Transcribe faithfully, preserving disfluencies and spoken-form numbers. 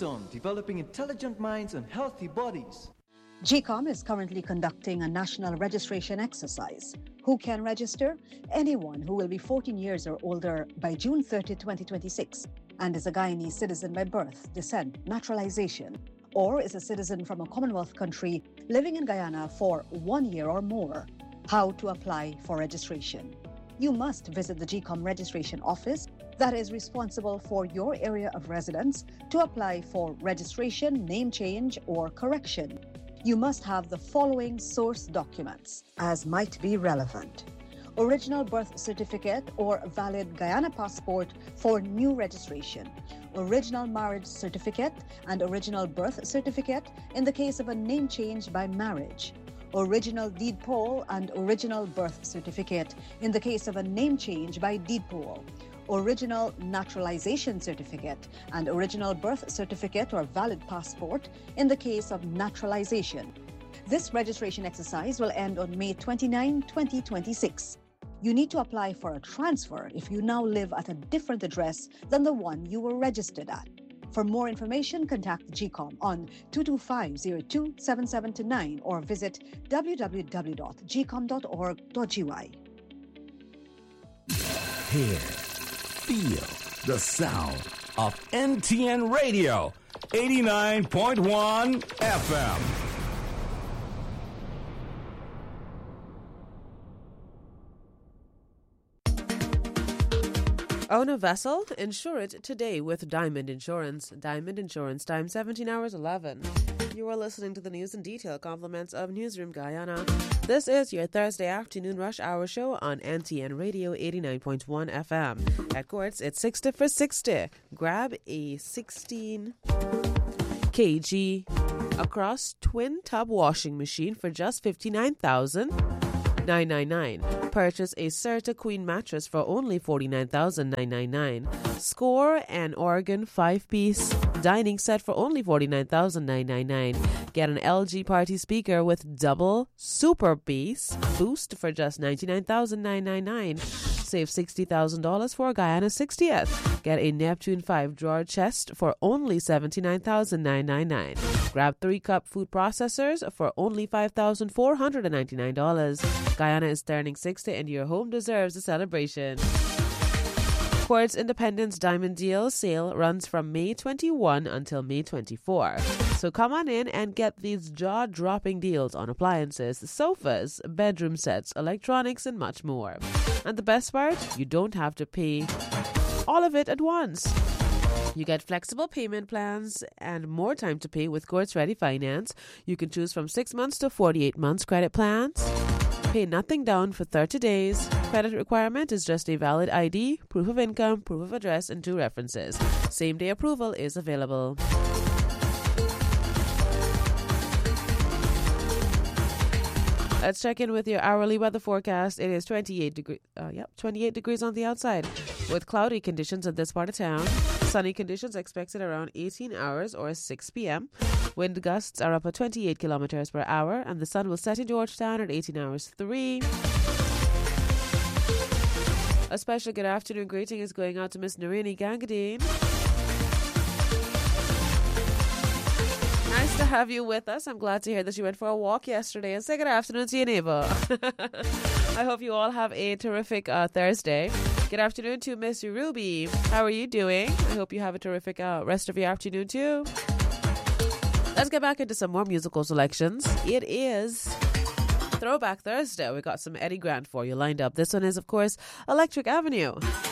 Keystone, developing intelligent minds and healthy bodies. G COM is currently conducting a national registration exercise. Who can register? Anyone who will be fourteen years or older by June thirtieth, twenty twenty-six, and is a Guyanese citizen by birth, descent, naturalization, or is a citizen from a Commonwealth country living in Guyana for one year or more. How to apply for registration? You must visit the G COM registration office that is responsible for your area of residence to apply for registration, name change, or correction. You must have the following source documents as might be relevant: original birth certificate or valid Guyana passport for new registration, original marriage certificate and original birth certificate in the case of a name change by marriage, original deed poll and original birth certificate in the case of a name change by deed poll, original naturalization certificate and original birth certificate or valid passport in the case of naturalization. This registration exercise will end on May twenty-ninth, twenty twenty-six. You need to apply for a transfer if you now live at a different address than the one you were registered at. For more information, contact G COM on two two five, zero two, seven seven two nine or visit w w w dot g com dot org dot g y. Hear, feel the sound of N T N Radio, eighty-nine point one F M. Own a vessel? Insure it today with Diamond Insurance. Diamond Insurance, time seventeen hours eleven. You are listening to the news in detail, compliments of Newsroom Guyana. This is your Thursday afternoon rush hour show on N T N Radio eighty-nine point one F M. At Quartz, it's sixty for sixty. Grab a sixteen kilogram across twin tub washing machine for just fifty-nine thousand nine hundred ninety-nine dollars. Purchase a Certa Queen mattress for only forty-nine thousand nine hundred ninety-nine dollars. Score an Oregon five-piece dining set for only forty-nine thousand nine hundred ninety-nine dollars. Get an L G party speaker with double super bass boost for just ninety-nine thousand nine hundred ninety-nine dollars. Save sixty thousand dollars for Guyana's sixtieth. Get a Neptune five drawer chest for only seventy-nine thousand nine hundred ninety-nine dollars. Grab three cup food processors for only five thousand four hundred ninety-nine dollars. Guyana is turning sixty and your home deserves a celebration. Quartz Independence Diamond Deal sale runs from May twenty-first until May twenty-fourth. So come on in and get these jaw-dropping deals on appliances, sofas, bedroom sets, electronics, and much more. And the best part, you don't have to pay all of it at once. You get flexible payment plans and more time to pay with Quartz Ready Finance. You can choose from six months to forty-eight months credit plans. Pay nothing down for thirty days. Credit requirement is just a valid I D, proof of income, proof of address, and two references. Same day approval is available. Let's check in with your hourly weather forecast. It is twenty-eight degrees. Uh, yep, twenty-eight degrees on the outside, with cloudy conditions in this part of town. Sunny conditions expected around eighteen hours or six p.m. Wind gusts are up at twenty-eight kilometers per hour, and the sun will set in Georgetown at eighteen hours three. A special good afternoon greeting is going out to Miss Narini Gangadine. Nice to have you with us. I'm glad to hear that you went for a walk yesterday, and say good afternoon to your neighbor. I hope you all have a terrific uh, Thursday. Good afternoon to Miss Ruby. How are you doing? I hope you have a terrific uh, rest of your afternoon too. Let's get back into some more musical selections. It is Throwback Thursday. We got some Eddie Grant for you lined up. This one is, of course, Electric Avenue.